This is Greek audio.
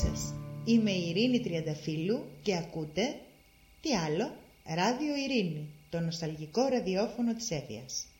σας. Είμαι η Ειρήνη Τριανταφύλλου και ακούτε, τι άλλο, Ράδιο Ειρήνη, το νοσταλγικό ραδιόφωνο της Έφειας.